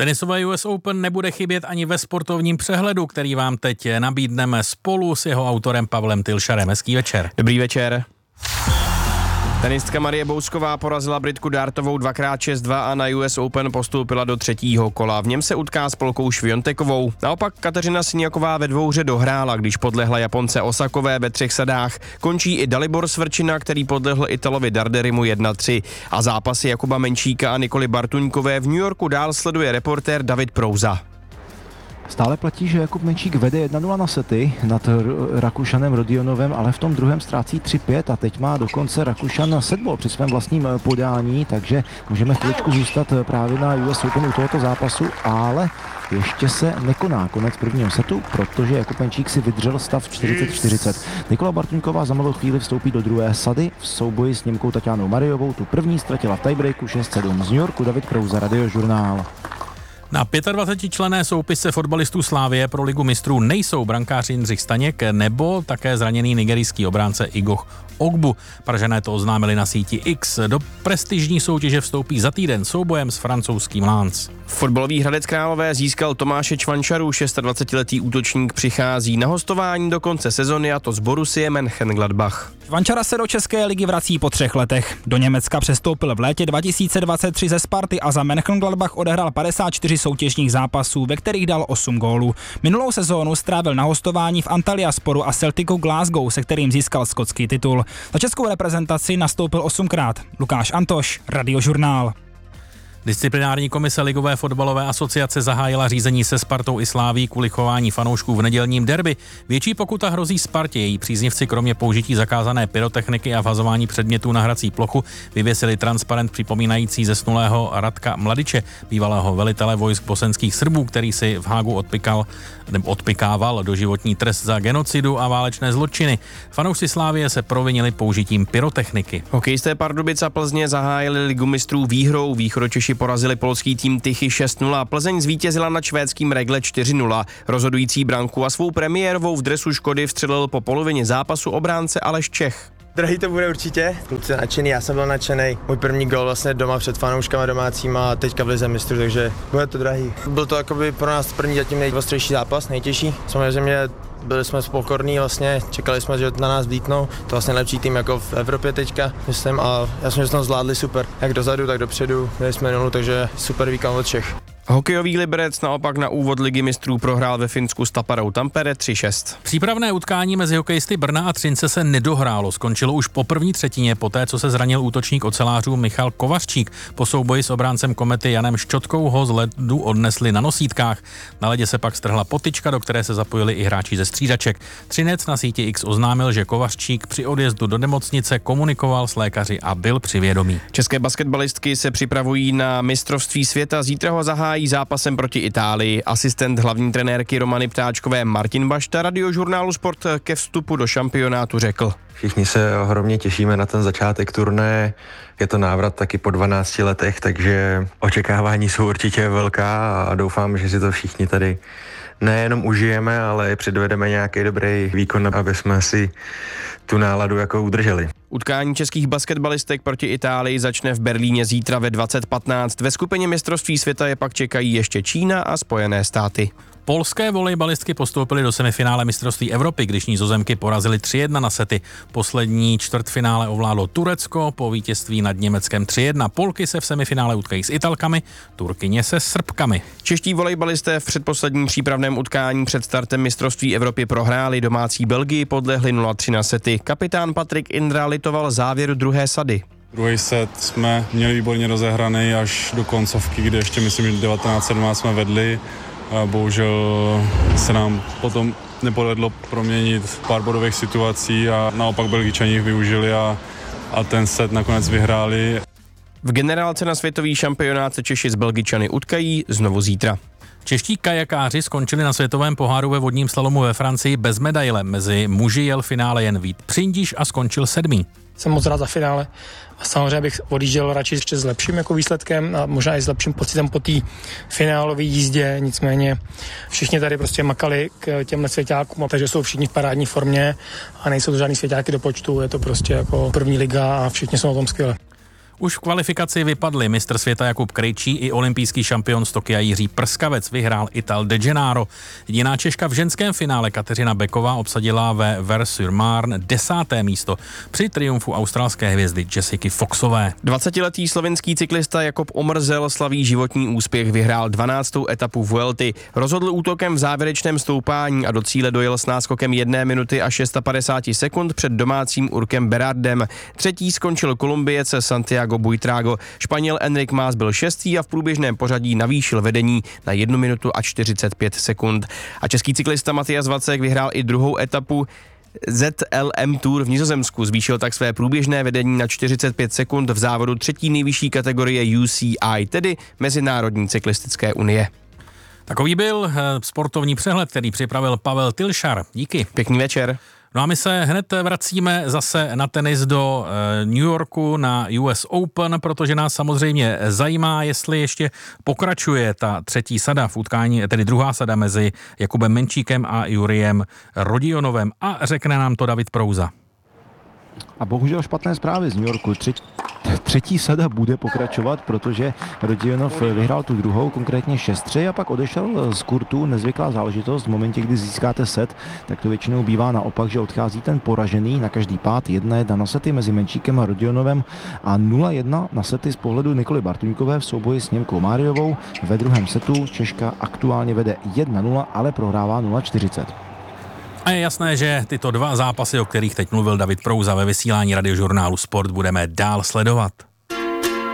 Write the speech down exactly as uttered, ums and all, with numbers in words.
Tenisové U S Open nebude chybět ani ve sportovním přehledu, který vám teď nabídneme spolu s jeho autorem Pavlem Tylšarem. Hezký večer. Dobrý večer. Tenistka Marie Bousková porazila Britku Dartovou dvakrát šest dva a na U S Open postoupila do třetího kola. V něm se utká s Polkou Šviontekovou. Naopak Kateřina Siniaková ve dvouhře dohrála, když podlehla Japonce Osakové ve třech sadách. Končí i Dalibor Svrčina, který podlehl Italovi Darderimu jedna tři. A zápasy Jakuba Menčíka a Nikoly Bartuňkové v New Yorku dál sleduje reportér David Prouza. Stále platí, že Jakub Menčík vede jedna nula na sety nad Rakušanem Rodionovem, ale v tom druhém ztrácí tři pět a teď má dokonce Rakušan setball při svém vlastním podání, takže můžeme chvíličku zůstat právě na U S Open u tohoto zápasu, ale ještě se nekoná konec prvního setu, protože Jakub Menčík si vydržel stav čtyřicet čtyřicet. Nikola Bartuňková za malou chvíli vstoupí do druhé sady v souboji s Němkou Taťánou Mariovou. Tu první ztratila v tiebreaku šest sedm. Z New Yorku David Prouza, Radiožurnál. Na dvacetičlenné soupisce fotbalistů Slávie pro Ligu mistrů nejsou brankáři Jindřich Staněk nebo také zraněný nigerijský obránce Igoh Ogbu. Pražané to oznámili na síti X. Do prestižní soutěže vstoupí za týden soubojem s francouzským Lens. Fotbalový Hradec Králové získal Tomáše Čvančaru, dvacetišestiletý útočník přichází na hostování do konce sezony, a to z Borussie Mönchengladbach. Čvančara se do České ligy vrací po třech letech. Do Německa přestoupil v létě dva tisíce dvacet tři ze Sparty a za Mönchengladbach odehrál padesát čtyři soutěžních zápasů, ve kterých dal osm gólů. Minulou sezónu strávil na hostování v Antalyasporu a Celticu Glasgow, se kterým získal skotský titul. Za českou reprezentaci nastoupil osmkrát. Lukáš Antoš, Radiožurnál. Disciplinární komise Ligové fotbalové asociace zahájila řízení se Spartou i Sláví kvůli chování fanoušků v nedělním derby. Větší pokuta hrozí Spartě. Její příznivci kromě použití zakázané pyrotechniky a vhazování předmětů na hrací plochu vyvěsili transparent připomínající zesnulého Radka Mladiče, bývalého velitele vojsk bosenských Srbů, který si v Hágu odpikal, nebo odpikával doživotní trest za genocidu a válečné zločiny. Fanoušci Slávie se provinili použitím pyrotechniky. Hokejisté Pardubic a Plzně zahájili Ligu mistrů výhrou. Východočeši porazili polský tým Tychy šest nula. Plzeň zvítězila nad švédským Regle čtyři nula. Rozhodující branku a svou premiérovou v dresu Škody vstřelil po polovině zápasu obránce Aleš Čech. Drahý to bude určitě. Kluci nadšený, já jsem byl nadšený. Můj první gol vlastně doma před fanouškama domácíma a teďka v lize mistrů, takže bude to drahý. Byl to jakoby pro nás první zatím nejostřejší zápas, nejtěžší. Samozřejmě byli jsme spokorní, vlastně čekali jsme, že na nás vlítnou. To vlastně lepší tým jako v Evropě teďka, myslím, a já jsem, že jsme to zvládli super. Jak dozadu, tak dopředu, měli jsme nulu, takže super výkon od všech. Hokejový Liberec naopak na úvod Ligy mistrů prohrál ve Finsku s Taparou Tampere tři šest. Přípravné utkání mezi hokejisty Brna a Třince se nedohrálo. Skončilo už po první třetině, poté co se zranil útočník ocelářů Michal Kovařčík. Po souboji s obráncem Komety Janem Ščotkou ho z ledu odnesli na nosítkách. Na ledě se pak strhla potyčka, do které se zapojili i hráči ze střídaček. Třinec na síti X oznámil, že Kovařčík při odjezdu do nemocnice komunikoval s lékaři a byl při vědomí. České basketbalistky se připravují na mistrovství světa. Zítra ho zahájí zápasem proti Itálii. Asistent hlavní trenérky Romany Ptáčkové Martin Bašta Radiožurnálu Sport ke vstupu do šampionátu řekl: Všichni se ohromně těšíme na ten začátek turnaje. Je to návrat taky po dvanácti letech, takže očekávání jsou určitě velká a doufám, že si to všichni tady nejenom užijeme, ale i předvedeme nějaký dobrý výkon, aby jsme si tu náladu jako udrželi. Utkání českých basketbalistek proti Itálii začne v Berlíně zítra ve dvacet patnáct. Ve skupině mistrovství světa je pak čekají ještě Čína a Spojené státy. Polské volejbalistky postoupily do semifinále mistrovství Evropy, když Nizozemky porazily tři jedna na sety. Poslední čtvrtfinále ovládlo Turecko po vítězství nad Německem tři jedna. Polky se v semifinále utkají s Italkami, Turkyně se Srbkami. Čeští volejbalisté v předposledním přípravném utkání před startem mistrovství Evropy prohráli. Domácí Belgii podlehli nula tři na sety. Kapitán Patrik Indra litoval závěru druhé sady. Druhý set jsme měli výborně rozehraný až do koncovky, kde ještě myslím, že devatenáct sedmnáct jsme vedli. A bohužel se nám potom nepovedlo proměnit pár bodových situací a naopak Belgičani jich využili a, a ten set nakonec vyhráli. V generálce na světový šampionát se Češi s Belgičany utkají znovu zítra. Čeští kajakáři skončili na světovém poháru ve vodním slalomu ve Francii bez medaile. Mezi muži jel v finále jen Vít Přindiš a skončil sedmý. Jsem moc rád za finále a samozřejmě bych odjížděl radši ještě s lepším jako výsledkem a možná i s lepším pocitem po té finálové jízdě, nicméně všichni tady prostě makali k těmhle svěťákům, takže jsou všichni v parádní formě a nejsou to žádný svěťáky do počtu, je to prostě jako první liga a všichni jsou na tom skvěle. Už v kvalifikaci vypadli mistr světa Jakub Krejčí i olympijský šampion z Tokia Jiří Prskavec, vyhrál Ital De Gennaro. Jediná Češka v ženském finále Kateřina Beková obsadila ve Vers-sur-Marne desáté místo při triumfu australské hvězdy Jessiky Foxové. dvacetiletý slovenský cyklista Jakub Omrzel slaví životní úspěch, vyhrál dvanáctou etapu Vuelty. Rozhodl útokem v závěrečném stoupání a do cíle dojel s náskokem jedné minuty a padesát šest sekund před domácím Urkem Berardem. Třetí skončil Kolumbijec Santiago Buitrago. Španěl Enric Mas byl šestý a v průběžném pořadí navýšil vedení na jednu minutu a čtyřicet pět sekund. A český cyklista Matias Vacek vyhrál i druhou etapu Z L M Tour v Nizozemsku, zvýšil tak své průběžné vedení na čtyřicet pět sekund v závodu třetí nejvyšší kategorie U C I, tedy Mezinárodní cyklistické unie. Takový byl sportovní přehled, který připravil Pavel Tilšar. Díky. Pěkný večer. No a my se hned vracíme zase na tenis do New Yorku na U S Open, protože nás samozřejmě zajímá, jestli ještě pokračuje ta třetí sada v utkání, tedy druhá sada mezi Jakubem Menčíkem a Juriem Rodionovem. A řekne nám to David Prouza. A bohužel špatné zprávy z New Yorku. Tři, třetí sada bude pokračovat, protože Rodionov vyhrál tu druhou, konkrétně šest tři, a pak odešel z kurtu. Nezvyklá záležitost. V momentě, kdy získáte set, tak to většinou bývá naopak, že odchází ten poražený na každý pád. jedna jedna na sety mezi Menčíkem a Rodionovem a nula jedna na sety z pohledu Nikoly Bartuňkové v souboji s Němkou Máriovou. Ve druhém setu Češka aktuálně vede jedna nula, ale prohrává nula čtyřicet. A je jasné, že tyto dva zápasy, o kterých teď mluvil David Prouza ve vysílání radiožurnálu Sport, budeme dál sledovat.